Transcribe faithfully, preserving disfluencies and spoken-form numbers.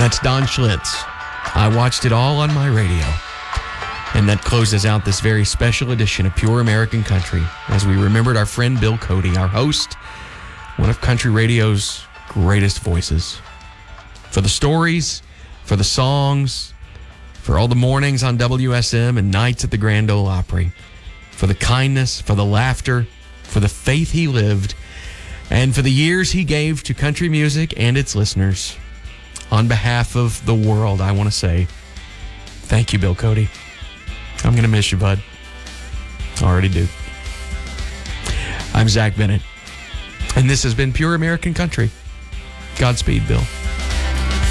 That's Don Schlitz. I watched it all on my radio. And that closes out this very special edition of Pure American Country as we remembered our friend Bill Cody, our host, one of country radio's greatest voices. For the stories, for the songs, for all the mornings on W S M and nights at the Grand Ole Opry, for the kindness, for the laughter, for the faith he lived, and for the years he gave to country music and its listeners. On behalf of the world, I want to say, thank you, Bill Cody. I'm going to miss you, bud. I already do. I'm Zach Bennett, and this has been Pure American Country. Godspeed, Bill.